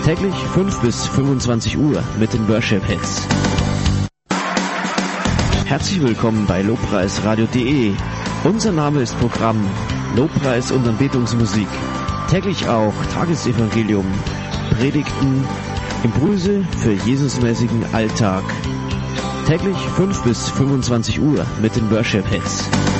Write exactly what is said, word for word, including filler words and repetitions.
Täglich fünf bis fünfundzwanzig Uhr mit den Worship Hits. Herzlich willkommen bei lobpreisradio punkt de. Unser Name ist Programm Lobpreis und Anbetungsmusik. Täglich auch Tagesevangelium, Predigten, Impulse für Jesusmäßigen Alltag. Täglich fünf bis fünfundzwanzig Uhr mit den Worship Hits.